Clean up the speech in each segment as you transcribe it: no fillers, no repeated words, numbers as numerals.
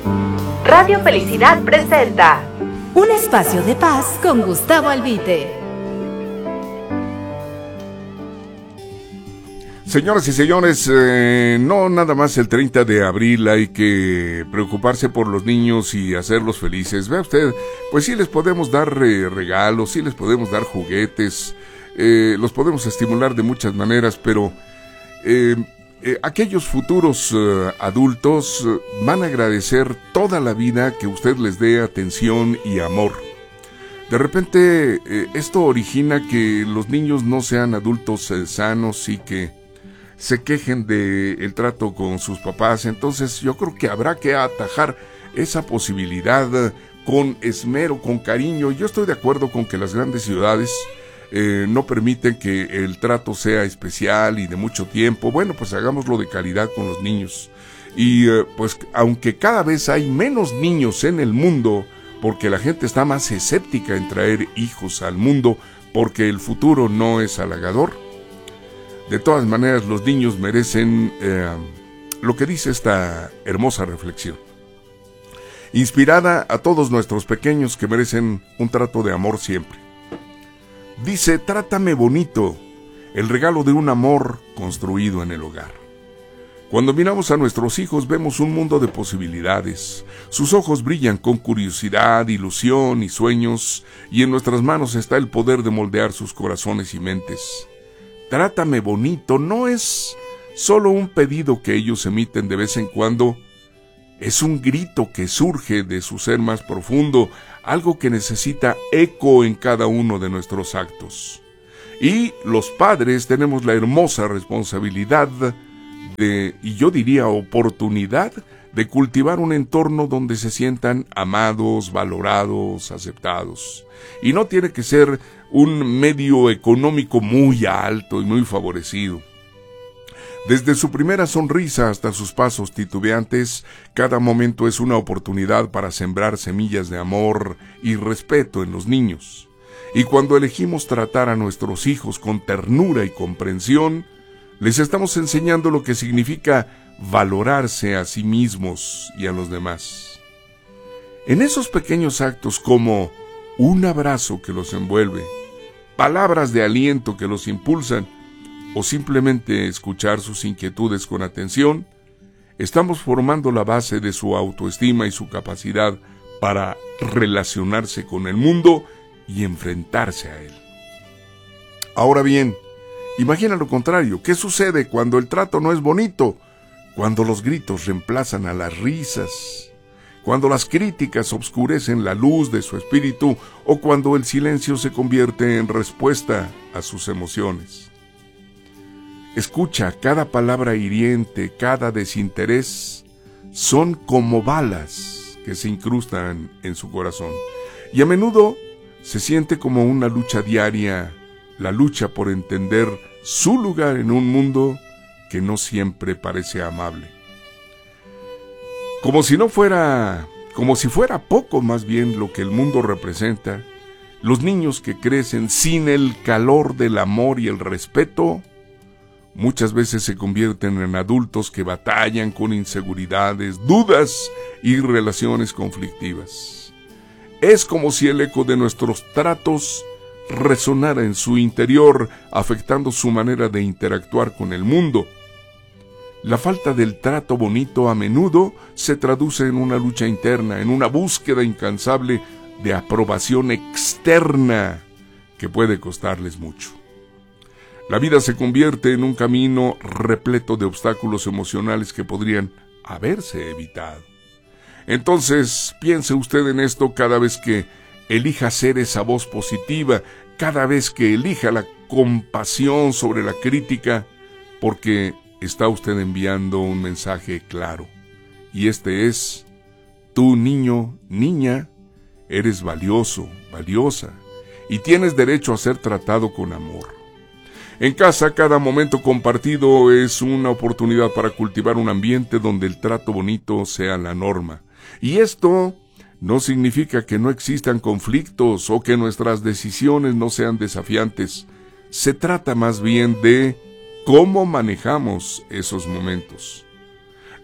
Radio Felicidad presenta un espacio de paz con Gustavo Albite. Señoras y señores, no nada más el 30 de abril hay que preocuparse por los niños y hacerlos felices. Vea usted, pues sí les podemos dar regalos, sí les podemos dar juguetes, los podemos estimular de muchas maneras, pero aquellos futuros adultos van a agradecer toda la vida que usted les dé atención y amor. De repente esto origina que los niños no sean adultos sanos y que se quejen del trato con sus papás. Entonces yo creo que habrá que atajar esa posibilidad con esmero, con cariño. Yo estoy de acuerdo con que las grandes ciudades no permiten que el trato sea especial y de mucho tiempo. Bueno, pues hagámoslo de calidad con los niños. Y pues aunque cada vez hay menos niños en el mundo, porque la gente está más escéptica en traer hijos al mundo, porque el futuro no es halagador. De todas maneras, los niños merecen lo que dice esta hermosa reflexión, inspirada a todos nuestros pequeños que merecen un trato de amor siempre. Dice: trátame bonito, el regalo de un amor construido en el hogar. Cuando miramos a nuestros hijos vemos un mundo de posibilidades. Sus ojos brillan con curiosidad, ilusión y sueños, y en nuestras manos está el poder de moldear sus corazones y mentes. Trátame bonito no es solo un pedido que ellos emiten de vez en cuando, es un grito que surge de su ser más profundo, algo que necesita eco en cada uno de nuestros actos. Y los padres tenemos la hermosa responsabilidad y yo diría oportunidad, de cultivar un entorno donde se sientan amados, valorados, aceptados. Y no tiene que ser un medio económico muy alto y muy favorecido. Desde su primera sonrisa hasta sus pasos titubeantes, cada momento es una oportunidad para sembrar semillas de amor y respeto en los niños. Y cuando elegimos tratar a nuestros hijos con ternura y comprensión, les estamos enseñando lo que significa valorarse a sí mismos y a los demás. En esos pequeños actos como un abrazo que los envuelve, palabras de aliento que los impulsan, o simplemente escuchar sus inquietudes con atención, estamos formando la base de su autoestima y su capacidad para relacionarse con el mundo y enfrentarse a él. Ahora bien, imagina lo contrario. ¿Qué sucede cuando el trato no es bonito? Cuando los gritos reemplazan a las risas, cuando las críticas obscurecen la luz de su espíritu, o cuando el silencio se convierte en respuesta a sus emociones. Escucha, cada palabra hiriente, cada desinterés, son como balas que se incrustan en su corazón. Y a menudo se siente como una lucha diaria, la lucha por entender su lugar en un mundo que no siempre parece amable. Como si fuera poco más bien lo que el mundo representa, los niños que crecen sin el calor del amor y el respeto, muchas veces se convierten en adultos que batallan con inseguridades, dudas y relaciones conflictivas. Es como si el eco de nuestros tratos resonara en su interior, afectando su manera de interactuar con el mundo. La falta del trato bonito a menudo se traduce en una lucha interna, en una búsqueda incansable de aprobación externa que puede costarles mucho. La vida se convierte en un camino repleto de obstáculos emocionales que podrían haberse evitado. Entonces, piense usted en esto cada vez que elija ser esa voz positiva, cada vez que elija la compasión sobre la crítica, porque está usted enviando un mensaje claro. Y este es: tú, niño, niña, eres valioso, valiosa, y tienes derecho a ser tratado con amor. En casa, cada momento compartido es una oportunidad para cultivar un ambiente donde el trato bonito sea la norma. Y esto no significa que no existan conflictos o que nuestras decisiones no sean desafiantes. Se trata más bien de cómo manejamos esos momentos.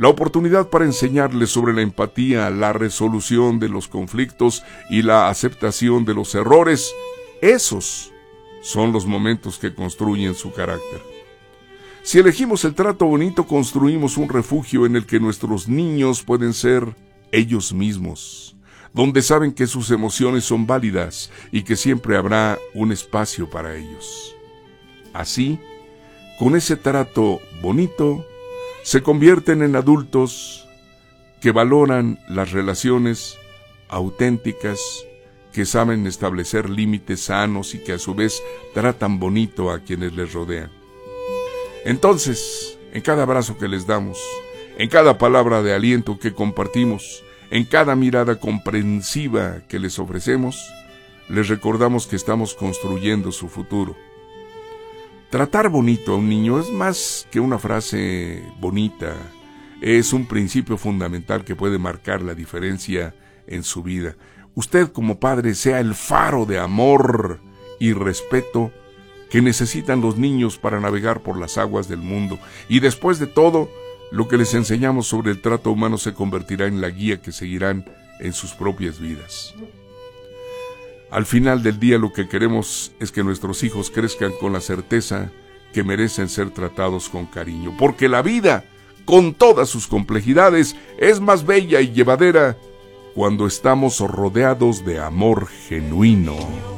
la oportunidad para enseñarles sobre la empatía, la resolución de los conflictos y la aceptación de los errores. Esos son los momentos que construyen su carácter. Si elegimos el trato bonito, construimos un refugio en el que nuestros niños pueden ser ellos mismos, donde saben que sus emociones son válidas y que siempre habrá un espacio para ellos. Así, con ese trato bonito, se convierten en adultos que valoran las relaciones auténticas, que saben establecer límites sanos y que a su vez tratan bonito a quienes les rodean. Entonces, en cada abrazo que les damos, en cada palabra de aliento que compartimos, en cada mirada comprensiva que les ofrecemos, les recordamos que estamos construyendo su futuro. Tratar bonito a un niño es más que una frase bonita, es un principio fundamental que puede marcar la diferencia en su vida. Usted como padre sea el faro de amor y respeto que necesitan los niños para navegar por las aguas del mundo. Y después de todo, lo que les enseñamos sobre el trato humano se convertirá en la guía que seguirán en sus propias vidas. Al final del día lo que queremos es que nuestros hijos crezcan con la certeza que merecen ser tratados con cariño, porque la vida, con todas sus complejidades, es más bella y llevadera cuando estamos rodeados de amor genuino.